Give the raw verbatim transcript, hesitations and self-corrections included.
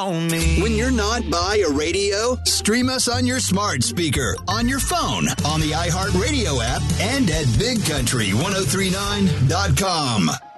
on me. When you're not by a radio, stream us on your smart speaker, on your phone, on the iHeartRadio app, and at big country ten thirty-nine dot com.